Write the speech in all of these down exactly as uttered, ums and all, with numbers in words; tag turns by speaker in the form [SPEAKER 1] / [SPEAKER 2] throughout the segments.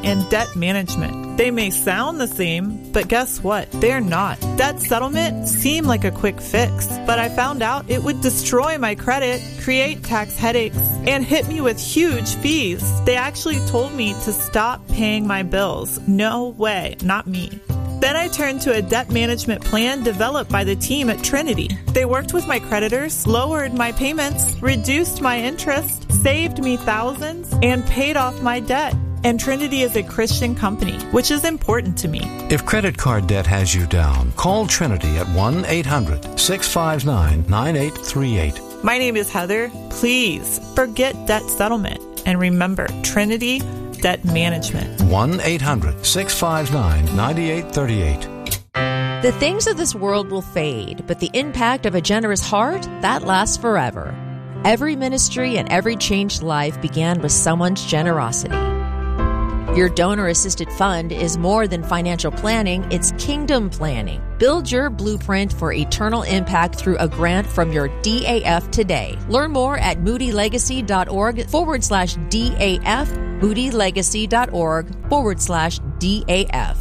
[SPEAKER 1] and debt management. They may sound the same, but guess what? They're not. Debt settlement seemed like a quick fix, but I found out it would destroy my credit, create tax headaches, and hit me with huge fees. They actually told me to stop paying my bills. No way, not me. Then I turned to a debt management plan developed by the team at Trinity. They worked with my creditors, lowered my payments, reduced my interest, saved me thousands, and paid off my debt. And Trinity is a Christian company, which is important to me.
[SPEAKER 2] If credit card debt has you down, call Trinity at one eight hundred six five nine nine eight three eight.
[SPEAKER 1] My name is Heather. Please forget debt settlement. And remember, Trinity Debt Management.
[SPEAKER 2] one eight hundred six five nine nine eight three eight.
[SPEAKER 3] The things of this world will fade, but the impact of a generous heart, that lasts forever. Every ministry and every changed life began with someone's generosity. Your donor-assisted fund is more than financial planning, it's kingdom planning. Build your blueprint for eternal impact through a grant from your D A F today. Learn more at moodylegacy.org forward slash DAF, moodylegacy.org forward slash DAF.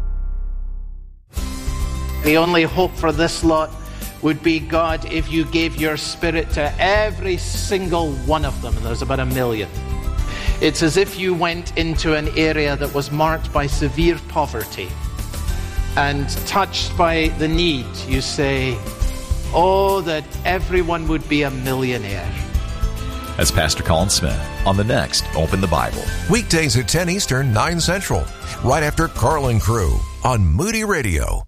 [SPEAKER 4] The only hope for this lot would be, God, if you gave your spirit to every single one of them, and there's about a million. It's as if you went into an area that was marked by severe poverty and touched by the need. You say, oh, that everyone would be a millionaire.
[SPEAKER 5] That's Pastor Colin Smith on the next Open the Bible.
[SPEAKER 6] Weekdays at ten Eastern, nine Central, right after Carlin Crew on Moody Radio.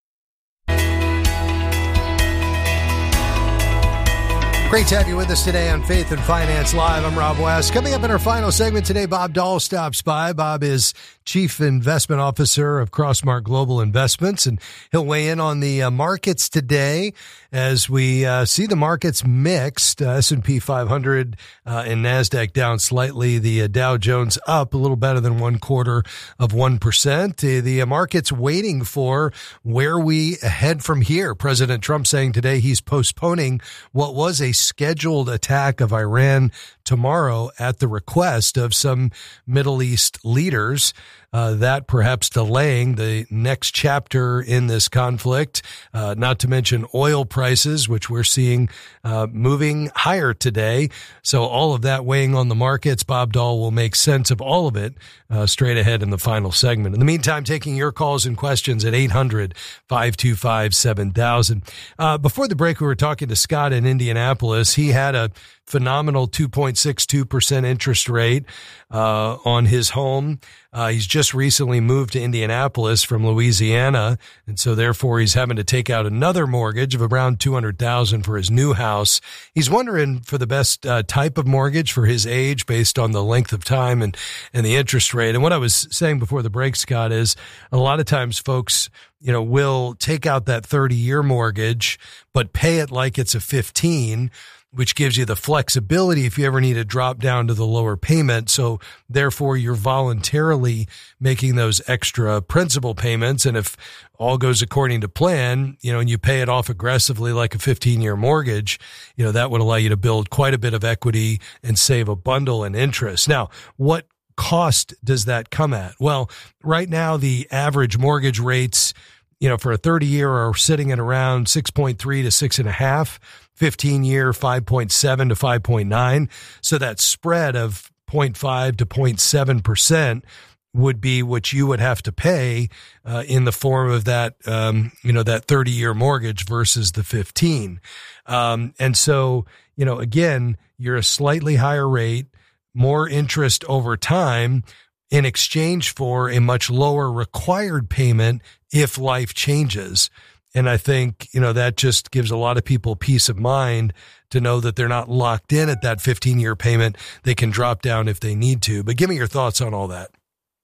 [SPEAKER 7] Great to have you with us today on Faith and Finance Live. I'm Rob West. Coming up in our final segment today, Bob Dahl stops by. Bob is Chief Investment Officer of Crossmark Global Investments, and he'll weigh in on the uh, markets today as we uh, see the markets mixed. Uh, S and P five hundred uh, and NASDAQ down slightly. The uh, Dow Jones up a little better than one quarter of one percent. Uh, the uh, market's waiting for where we head from here. President Trump saying today he's postponing what was a scheduled attack of Iran tomorrow at the request of some Middle East leaders. Uh, that perhaps delaying the next chapter in this conflict, uh, not to mention oil prices, which we're seeing uh, moving higher today. So all of that weighing on the markets. Bob Dahl will make sense of all of it uh, straight ahead in the final segment. In the meantime, taking your calls and questions at eight hundred five two five seven thousand. Uh, before the break, we were talking to Scott in Indianapolis. He had a phenomenal two point six two percent interest rate uh, on his home. Uh, he's just recently moved to Indianapolis from Louisiana, and so therefore he's having to take out another mortgage of around two hundred thousand dollars for his new house. He's wondering for the best uh, type of mortgage for his age based on the length of time and, and the interest rate. And what I was saying before the break, Scott, is a lot of times folks, you know, will take out that thirty-year mortgage, but pay it like it's a fifteen, which gives you the flexibility if you ever need to drop down to the lower payment. So therefore you're voluntarily making those extra principal payments. And if all goes according to plan, you know, and you pay it off aggressively like a fifteen year mortgage, you know, that would allow you to build quite a bit of equity and save a bundle in interest. Now, what cost does that come at? Well, right now the average mortgage rates, you know, for a thirty year are sitting at around six point three to six and a half, fifteen year, five point seven to five point nine. So that spread of zero point five to zero point seven percent would be what you would have to pay uh, in the form of that, um, you know, that thirty year mortgage versus the fifteen. Um, and so, you know, again, you're a slightly higher rate, more interest over time in exchange for a much lower required payment if life changes. And I think, you know, that just gives a lot of people peace of mind to know that they're not locked in at that fifteen year payment. They can drop down if they need to. But give me your thoughts on all that.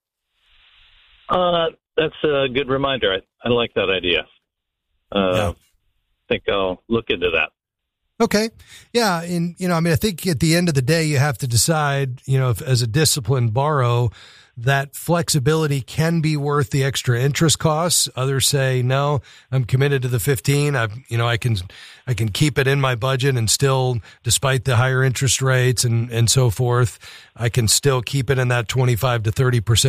[SPEAKER 8] Uh, that's a good reminder. I, I like that idea. Uh, yeah. I think I'll look into that.
[SPEAKER 7] Okay. Yeah. And, you know, I mean, I think at the end of the day, you have to decide, you know, if as a disciplined borrow, that flexibility can be worth the extra interest costs. Others say, no, I'm committed to the fifteen. I've, you know, I can, I can keep it in my budget and still, despite the higher interest rates and, and so forth, I can still keep it in that twenty-five to thirty percent